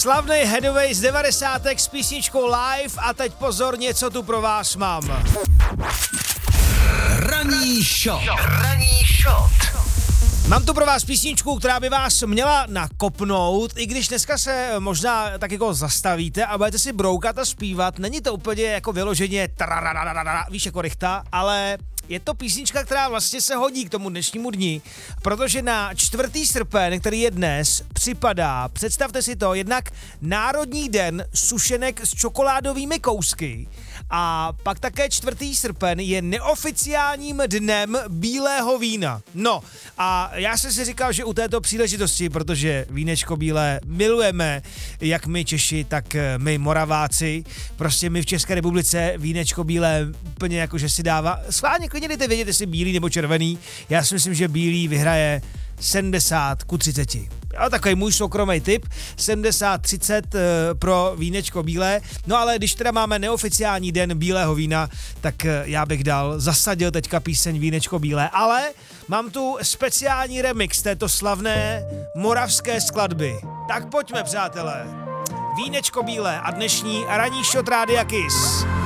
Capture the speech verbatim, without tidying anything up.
Slavný headway z devadesátek s písničkou Live a teď pozor, něco tu pro vás mám. Ranní shot. Ranní shot. Mám tu pro vás písničku, která by vás měla nakopnout, i když dneska se možná tak jako zastavíte a budete si broukat a zpívat. Není to úplně jako vyloženě trarararara, víš, jako rychta, ale je to písnička, která vlastně se hodí k tomu dnešnímu dni, protože na čtvrtý srpen, který je dnes, připadá, představte si to, jednak Národní den sušenek s čokoládovými kousky a pak také čtvrtý srpen je neoficiálním dnem bílého vína. No a já jsem si říkal, že u této příležitosti, protože vínečko bílé milujeme, jak my Češi, tak my Moraváci, prostě my v České republice vínečko bílé úplně jako, že si dává, schválně klidně dejte vědět, jestli bílý nebo červený, já si myslím, že bílý vyhraje sedmdesát ku třiceti. Jo, takový můj soukromý tip, sedmdesát třicet e, pro vínečko bílé, no ale když teda máme neoficiální den bílého vína, tak e, já bych dal, zasadil teďka píseň Vínečko bílé, ale mám tu speciální remix této slavné moravské skladby. Tak pojďme, přátelé, Vínečko bílé a dnešní ranní shot Rádia Kiss.